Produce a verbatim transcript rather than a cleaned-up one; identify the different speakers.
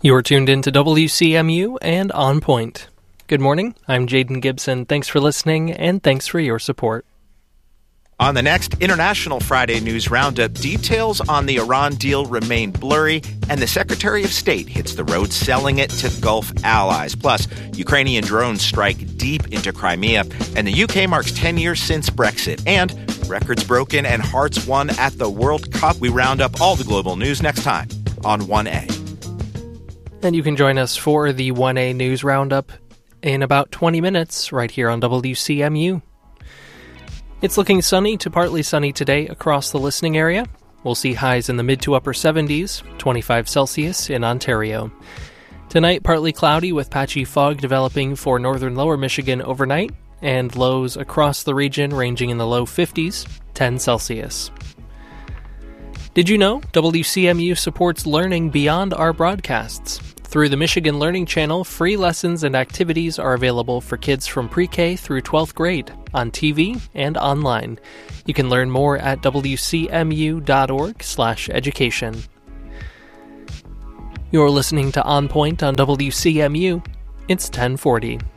Speaker 1: You're tuned in to W C M U and On Point. Good morning, I'm Jaden Gibson. Thanks for listening, and thanks for your support.
Speaker 2: On the next International Friday News Roundup, details on the Iran deal remain blurry, and the Secretary of State hits the road selling it to Gulf allies. Plus, Ukrainian drones strike deep into Crimea, and the U K marks ten years since Brexit. And records broken and hearts won at the World Cup. We round up all the global news next time on one A.
Speaker 1: And you can join us for the one A News Roundup in about twenty minutes right here on W C M U. It's looking sunny to partly sunny today across the listening area. We'll see highs in the mid to upper seventies, twenty-five Celsius in Ontario. Tonight, partly cloudy with patchy fog developing for northern lower Michigan overnight, and lows across the region ranging in the low fifties, ten Celsius. Did you know W C M U supports learning beyond our broadcasts? Through the Michigan Learning Channel, free lessons and activities are available for kids from pre-K through twelfth grade, on T V and online. You can learn more at W C M U dot org slash education. You're listening to On Point on W C M U. It's ten forty.